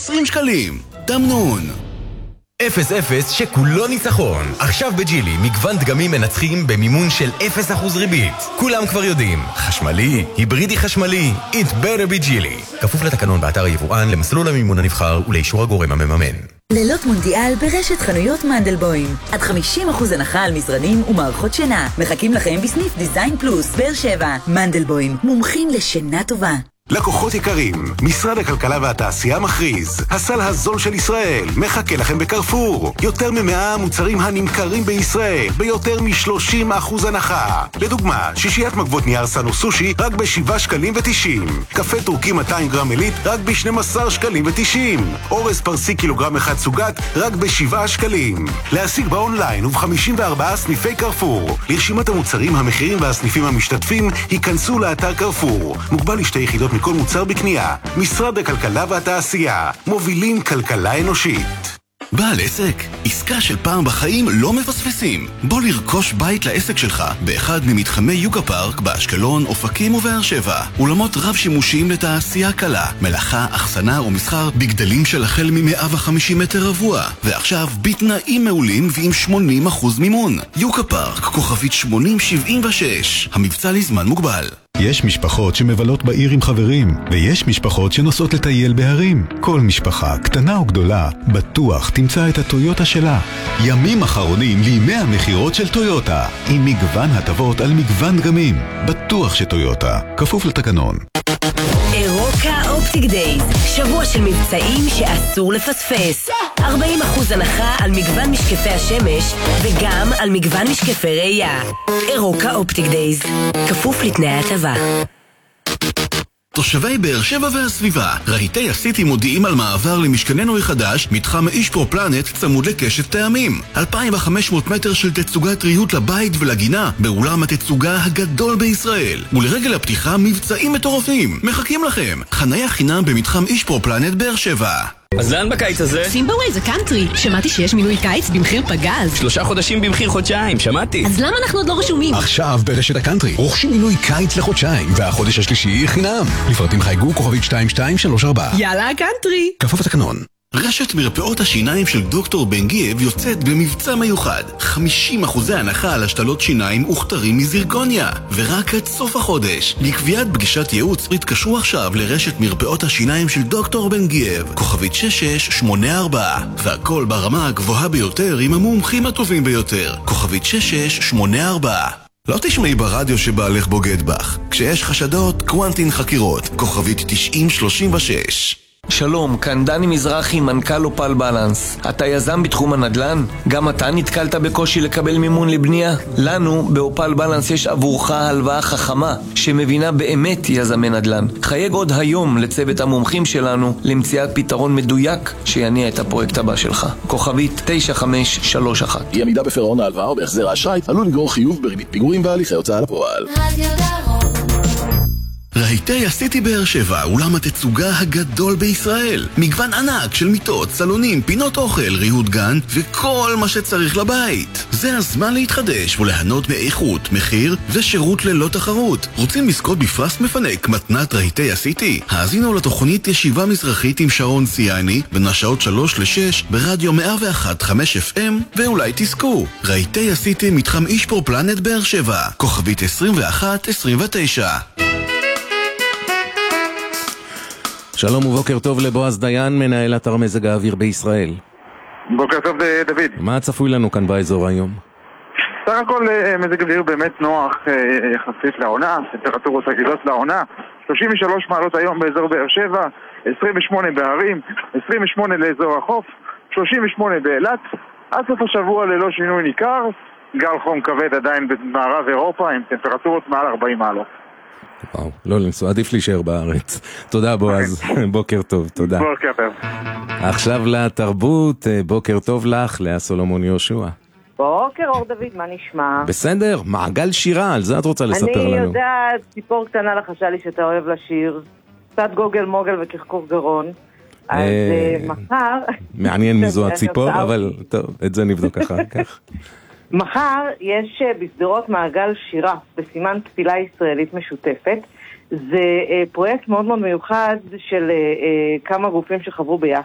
20 שקלים. תמנון. 0-0 שכולו ניצחון. עכשיו בג'ילי מגוון דגמים מנצחים במימון של 0% ריבית. כולם כבר יודעים, חשמלי, היברידי חשמלי, it better be ג'ילי. כפוף לתקנון באתר היבואן, למסלול המימון הנבחר ולאישור הגורם המממן. לילות מונדיאל ברשת חנויות מנדלבוים. עד 50% הנחה על מזרנים ומערכות שינה. מחכים לכם בסניף דיזיין פלוס באר שבע. מנדלבוים, מומחים לשינה טובה. לקוחות יקרים, משרד הכלכלה והתעשייה מכריז, הסל הזול של ישראל מחכה לכם בקרפור. יותר מ100 מוצרים הנמכרים בישראל ביותר מ30% הנחה. לדוגמה, שישיית מגבות נייר סנו סושי רק ב7 שקלים ו90. קפה טורקי 200 גרם עילית רק ב12 שקלים ו90. אורז פרסי קילוגרם אחד סוגת רק ב7 שקלים. להשיג באונליין וב54 סניפי קרפור. לרשימת המוצרים, המחירים והסניפים המשתתפים היכנסו לאתר קרפור. מוגבל לשתי יחידות מכל מוצר בקנייה. משרד הכלכלה והתעשייה, מובילים כלכלה אנושית. בעל עסק, עסקה של פעם בחיים לא מפספסים. בוא לרכוש בית לעסק שלך באחד ממתחמי יוקה פארק באשקלון, אופקים ובאר שבע. אולמות רב שימושיים לתעשייה קלה, מלאכה, אחסנה ומסחר בגדלים של החל מ150 מטר רבוע. ועכשיו בתנאים מעולים ועם 80% מימון. יוקה פארק, כוכבית 8076. המבצע לזמן מוגבל. יש משפחות שמבלות בעיר עם חברים, ויש משפחות שנוסעות לטייל בהרים. כל משפחה, קטנה או גדולה, בטוח תמצא את הטויוטה שלה. ימים אחרונים לימי המחירות של טויוטה, עם מגוון הטבות על מגוון דגמים. בטוח שטויוטה, כפוף לתקנון. אירוקה אופטיק דייז, שבוע של מבצעים שאסור לפספס. 40% הנחה על מגוון משקפי השמש וגם על מגוון משקפי ראייה. אירוקה אופטיק דייז, כפוף לתנאי הטבה. תושבי באר שבע והסביבה, רהיטי הסיטי מודיעים על מעבר למשכננו החדש, מתחם אישפרו פלנט צמוד לקשת טעמים. 2,500 מטר של תצוגת ריהוט לבית ולגינה, באולם התצוגה הגדול בישראל. ולרגל הפתיחה מבצעים מטורפים. מחכים לכם. חניה חינם במתחם אישפרו פלנט באר שבע. אז לאן בקיץ הזה? סימבווי זה קאנטרי. שמעתי שיש מינוי קיץ במחיר פגז. 3 חודשים במחיר חודשיים, שמעתי. אז למה אנחנו עוד לא רשומים? עכשיו ברשת הקאנטרי רוכשים מינוי קיץ לחודשיים, והחודש השלישי חינם. לפרטים חייגו כוכבית 2234. יאללה קאנטרי. כפוף לתקנון. רשת מרפאות השיניים של דוקטור בן גייב יוצאת במבצע מיוחד. 50% הנחה על השתלות שיניים וכתרים מזירגוניה. ורק עד סוף החודש. לקביעת פגישת ייעוץ התקשרו עכשיו לרשת מרפאות השיניים של דוקטור בן גייב. כוכבית 6684. והכל ברמה הגבוהה ביותר עם המומחים הטובים ביותר. כוכבית 6684. לא תשמעי ברדיו שבעלך בוגד בך. כשיש חשדות, קוונטין חקירות. כוכבית 9036. שלום, כאן דני מזרחי, מנכ"ל אופל בלנס. אתה יזם בתחום הנדל"ן? גם אתה נתקלת בקושי לקבל מימון לבנייה? לנו, באופל בלנס יש עבורך הלוואה חכמה, שמבינה באמת יזמי נדל"ן. חייג עוד היום לצוות המומחים שלנו, למציאת פתרון מדויק שיניע את הפרויקט הבא שלך. כוכבית 9531. אי עמידה בפירעון ההלוואה או בהחזר האשראי עלול לגרור חיוב בריבית פיגורים והליכי הוצאה לפועל. רהיטי הסיטי באר שבע, אולם התצוגה הגדול בישראל. מגוון ענק של מיטות, סלונים, פינות אוכל, ריהוט גן וכל מה שצריך לבית. זה הזמן להתחדש וליהנות מאיכות, מחיר ושירות ללא תחרות. רוצים לזכות בפרס מפנק מתנת רהיטי הסיטי? האזינו לתוכנית ישיבה מזרחית עם שרון ציאני בין השעות 3 ל-6 ברדיו 101.5 FM ואולי תזכו. רהיטי הסיטי, מתחם אישפרו פלנט באר שבע, כוכבית 2129. שלום ובוקר טוב לבועז דיין, מנהל אתר מזג האוויר בישראל. בוקר טוב דוד. מה צפוי לנו כאן באזור היום? סך הכל מזג אוויר באמת נוח יחסית לעונה, טמפרטורות רגילות לעונה. 33 מעלות היום באזור באר שבע, 28 בהרים, 28 לאזור החוף, 38 באילת. עד סוף השבוע ללא שינוי ניכר, גל חום כבד עדיין במערב אירופה עם טמפרטורות מעל 40 מעלות. וואו, לא לנסוע, עדיף להישאר בארץ. תודה בועז, בוקר טוב, תודה. בוקר טוב. עכשיו לתרבות, בוקר טוב לך, לאה סולומון יהושע. בוקר אור דוד, מה נשמע? בסדר, מעגל שירה, על זה את רוצה לספר לנו. אני יודעת, ציפור קטנה לחשה לי שאתה אוהב לשיר, קצת גוגל מוגל וקחקור גרון. אז מחר... מעניין מי זו הציפור, אבל טוב, את זה נבדוק אחר כך. מחר יש בסדרות מעגל שירה בסימן תפילה ישראלית משותפת. זה פרויקט מאוד מאוד מיוחד של כמה גופים שחברו ביחד.